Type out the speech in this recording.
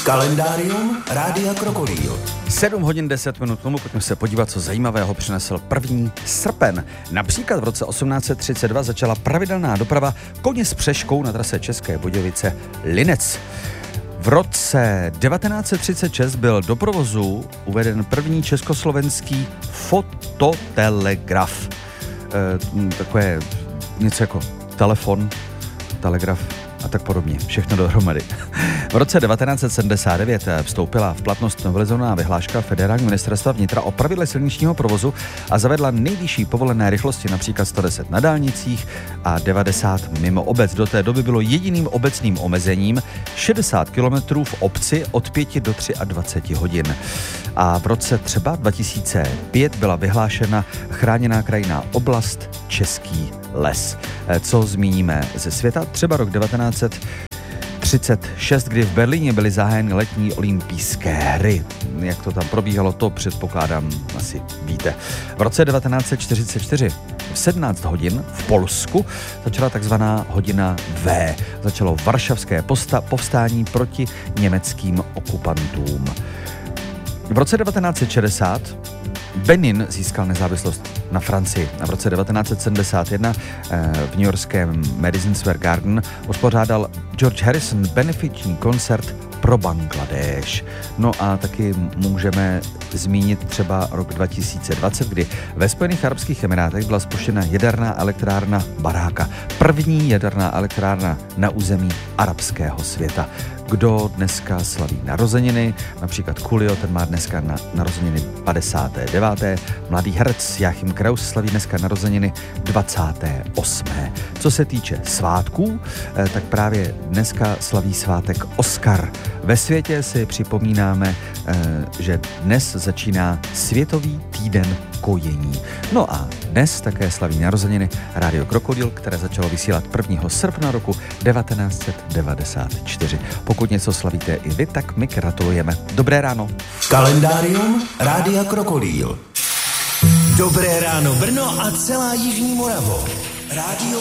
Kalendárium Rádia Krokodýl. 7 hodin 10 minut tomu, pojďme se podívat, co zajímavého přinesl 1. srpen. Například v roce 1832 začala pravidelná doprava koně s přeškou na trase České Budějovice Linec. V roce 1936 byl do provozu uveden první československý fototelegraf. Takové něco jako telefon, telegraf a tak podobně. Všechno dohromady. V roce 1979 vstoupila v platnost novelizovaná vyhláška Federálního ministerstva vnitra o pravidlech silničního provozu a zavedla nejvyšší povolené rychlosti, například 110 na dálnicích a 90 mimo obec. Do té doby bylo jediným obecným omezením 60 km v obci od 5 do 23 hodin. A v roce třeba 2005 byla vyhlášena chráněná krajinná oblast Český les. Co zmíníme ze světa? Třeba rok 1936, kdy v Berlíně byly zahájeny letní olympijské hry. Jak to tam probíhalo, to předpokládám, asi víte. V roce 1944 v 17 hodin v Polsku začala takzvaná hodina V. Začalo varšavské povstání proti německým okupantům. V roce 1960 Benin získal nezávislost na Francii a v roce 1971 v newyorském Madison Square Garden uspořádal George Harrison benefiční koncert pro Bangladéš. No a taky můžeme zmínit třeba rok 2020, kdy ve Spojených arabských emirátech byla spuštěna jaderná elektrárna Baráka. První jaderná elektrárna na území arabského světa. Kdo dneska slaví narozeniny, například Coolio, ten má dneska narozeniny 59. Mladý herec Joachim Kraus slaví dneska narozeniny 28. Co se týče svátků, tak právě dneska slaví svátek Oscar. Ve světě si připomínáme, že dnes začíná Světový týden kojení. No a dnes také slaví narozeniny Rádio Krokodýl, které začalo vysílat 1. srpna roku 1994. Pokud něco slavíte i vy, tak my gratulujeme. Dobré ráno. Kalendárium Rádia Krokodýl. Dobré ráno Brno a celá jižní Moravo. Rádio